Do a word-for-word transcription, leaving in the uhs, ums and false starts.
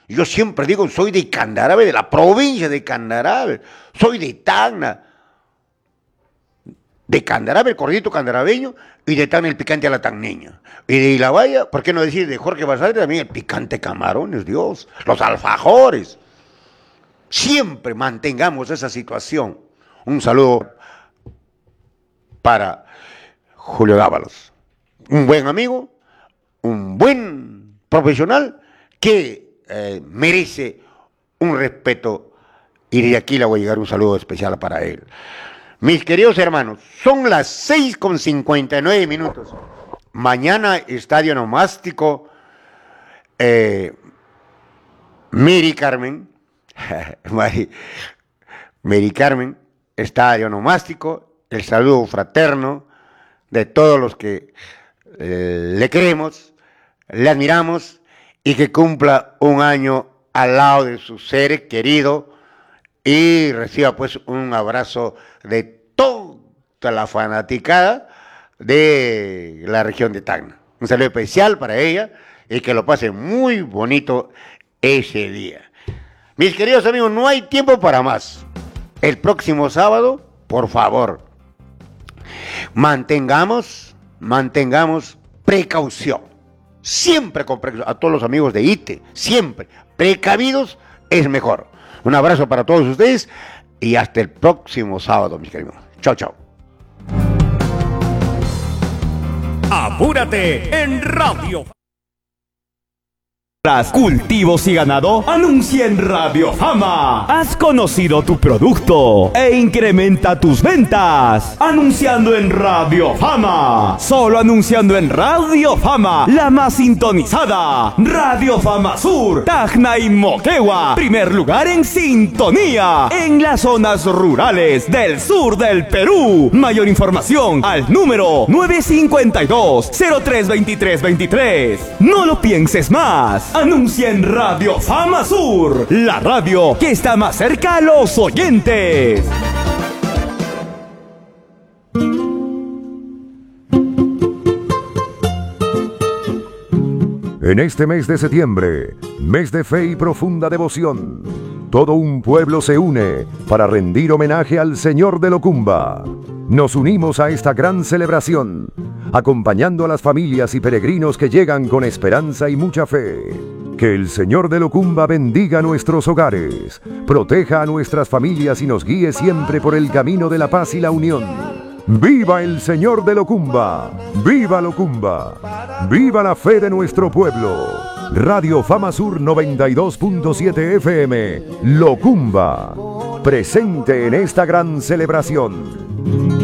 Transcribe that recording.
Yo siempre digo, soy de Candarave, de la provincia de Candarave. Soy de Tacna. De Candarave, el corridito candaraveño, y de Tacna el picante a la tacneña. Y de Ilabaya, ¿por qué no decir de Jorge Basadre también el picante camarones, Dios? Los alfajores. Siempre mantengamos esa situación. Un saludo para Julio Dávalos. Un buen amigo, un buen profesional que eh, merece un respeto, y de aquí le voy a llegar un saludo especial para él. Mis queridos hermanos, son las seis con cincuenta y nueve minutos. Mañana, estadio nomástico, eh, Mary Carmen, Mary, Mary Carmen, estadio nomástico, el saludo fraterno de todos los que eh, le queremos, le admiramos, y que cumpla un año al lado de su ser querido y reciba pues un abrazo de toda la fanaticada de la región de Tacna. Un saludo especial para ella y que lo pase muy bonito ese día. Mis queridos amigos, no hay tiempo para más. El próximo sábado, por favor, mantengamos, mantengamos precaución. Siempre con precaución. A todos los amigos de I T E, siempre. Precavidos es mejor. Un abrazo para todos ustedes y hasta el próximo sábado, mis queridos. Chao, chao. Apúrate en Radio. Cultivos y ganado, anuncia en Radio Fama. Has conocido tu producto e incrementa tus ventas anunciando en Radio Fama. Solo anunciando en Radio Fama, la más sintonizada. Radio Fama Sur, Tacna y Moquegua. Primer lugar en sintonía en las zonas rurales del sur del Perú. Mayor información al número nueve cinco dos, cero tres dos tres dos tres. No lo pienses más. Anuncia en Radio Fama Sur, la radio que está más cerca a los oyentes. En este mes de septiembre, mes de fe y profunda devoción, todo un pueblo se une para rendir homenaje al Señor de Locumba. Nos unimos a esta gran celebración, acompañando a las familias y peregrinos que llegan con esperanza y mucha fe. Que el Señor de Locumba bendiga nuestros hogares, proteja a nuestras familias y nos guíe siempre por el camino de la paz y la unión. ¡Viva el Señor de Locumba! ¡Viva Locumba! ¡Viva la fe de nuestro pueblo! Radio Fama Sur noventa y dos punto siete F M, Locumba, presente en esta gran celebración.